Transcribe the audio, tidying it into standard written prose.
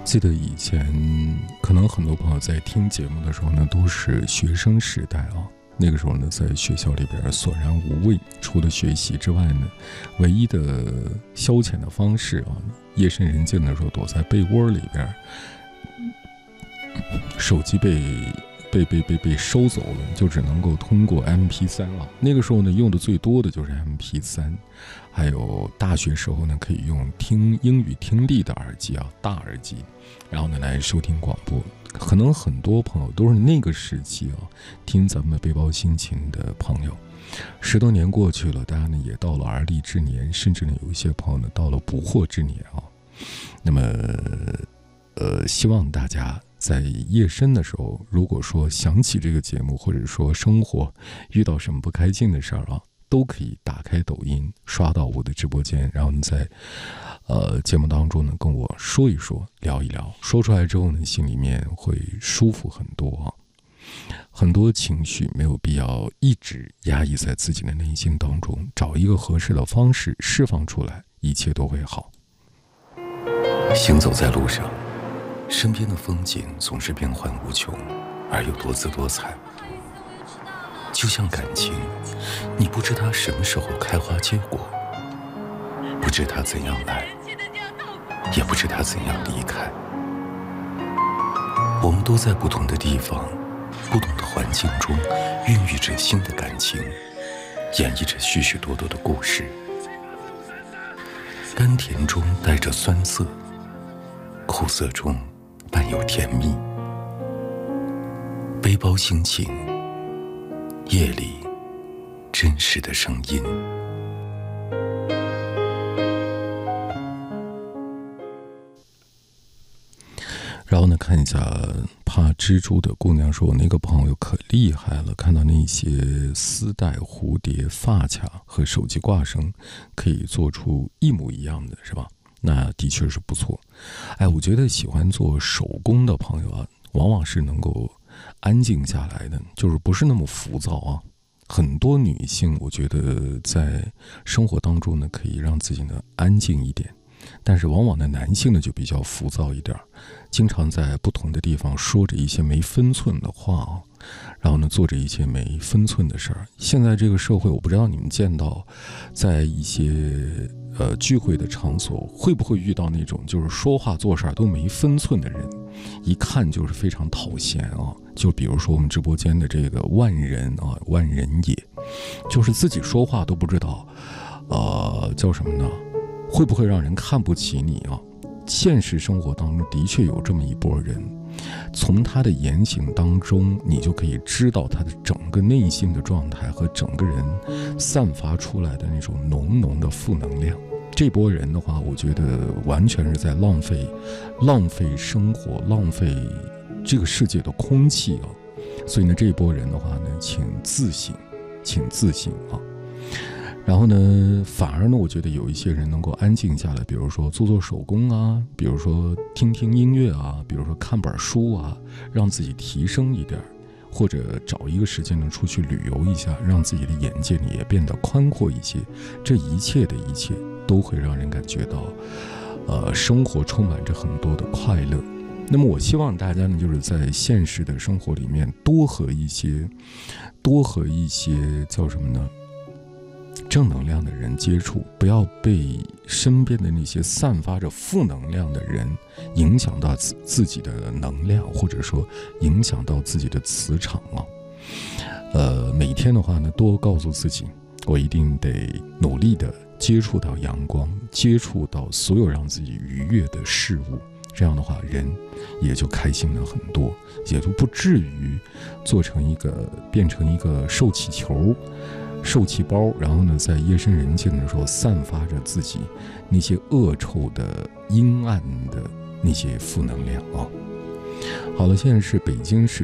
记得以前可能很多朋友在听节目的时候呢，都是学生时代啊。那个时候呢，在学校里边索然无味，除了学习之外呢，唯一的消遣的方式啊，夜深人静的时候躲在被窝里边，手机被收走了，就只能够通过 MP3 了。那个时候呢，用的最多的就是 MP3， 还有大学时候呢，可以用听英语听力的耳机啊，大耳机，然后呢来收听广播。可能很多朋友都是那个时期啊，听咱们背包心情的朋友。10多年过去了，大家呢也到了而立之年，甚至呢有一些朋友呢到了不惑之年啊。那么希望大家在夜深的时候，如果说想起这个节目，或者说生活遇到什么不开心的事儿啊，都可以打开抖音，刷到我的直播间，然后呢在节目当中呢跟我说一说，聊一聊，说出来之后呢，心里面会舒服很多啊。很多情绪没有必要一直压抑在自己的内心当中，找一个合适的方式释放出来，一切都会好。 行走在路上，身边的风景总是变幻无穷，而又多姿多彩。就像感情，你不知它什么时候开花结果，不知它怎样来，也不知它怎样离开。我们都在不同的地方，不同的环境中孕育着新的感情，演绎着许许多多的故事。甘甜中带着酸涩，苦涩中伴有甜蜜。背包心情，夜里真实的声音。 然后呢，看一下怕蜘蛛的姑娘说，我那个朋友可厉害了，看到那些丝带、蝴蝶、发卡和手机挂绳可以做出一模一样的，是吧？那的确是不错。我觉得喜欢做手工的朋友啊，往往是能够安静下来的，就是不是那么浮躁啊。很多女性我觉得在生活当中呢，可以让自己呢安静一点，但是往往的男性呢就比较浮躁一点，经常在不同的地方说着一些没分寸的话啊，然后呢做着一些没分寸的事儿。现在这个社会，我不知道你们见到在一些聚会的场所会不会遇到那种就是说话做事都没分寸的人，一看就是非常讨嫌啊。就比如说我们直播间的这个万人啊，万人也，就是自己说话都不知道叫什么呢，会不会让人看不起你啊？现实生活当中的确有这么一拨人，从他的言行当中，你就可以知道他的整个内心的状态和整个人散发出来的那种浓浓的负能量。这拨人的话，我觉得完全是在浪费生活，浪费这个世界的空气啊。所以呢，这拨人的话呢，请自省啊。然后呢，反而呢，我觉得有一些人能够安静下来，比如说做做手工啊，比如说听听音乐啊，比如说看本书啊，让自己提升一点，或者找一个时间呢出去旅游一下，让自己的眼界也变得宽阔一些。这一切的一切都会让人感觉到生活充满着很多的快乐。那么我希望大家呢，就是在现实的生活里面多和一些叫什么呢，正能量的人接触，不要被身边的那些散发着负能量的人影响到自己的能量，或者说影响到自己的磁场啊。每天的话呢，多告诉自己，我一定得努力的接触到阳光，接触到所有让自己愉悦的事物。这样的话，人也就开心了很多，也就不至于变成一个受气球、受气包，然后呢，在夜深人静的时候散发着自己那些恶臭的、阴暗的那些负能量啊。好了，现在是北京时